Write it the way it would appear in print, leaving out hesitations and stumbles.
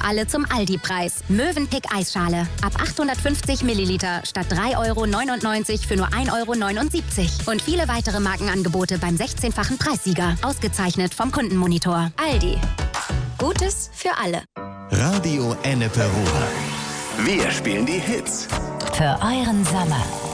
alle zum Aldi-Preis. Mövenpick Eisschale. Ab 850 Milliliter statt 3,99 € für nur 1,79 € Und viele weitere Markenangebote beim 16-fachen Preissieger. Ausgezeichnet vom Kundenmonitor. Aldi. Gutes für alle. Radio Ennepe Ruhr. Wir spielen die Hits. Für euren Sommer.